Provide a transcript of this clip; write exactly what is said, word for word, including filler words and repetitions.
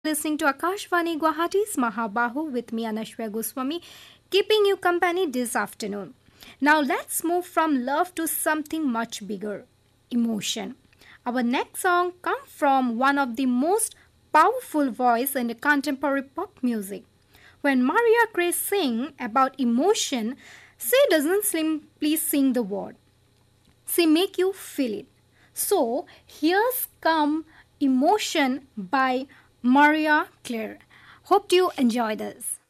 listening to Akashvani Guwahati's Mahabahu with me, Anashwa Goswami, keeping you company this afternoon. Now let's move from love to something much bigger, emotion. Our next song comes from one of the most powerful voice in the contemporary pop music. When Mariah Carey sings about emotion, she doesn't simply sing the word. She make you feel it. So here's come Emotion by Mariah Carey. Hope you enjoy this.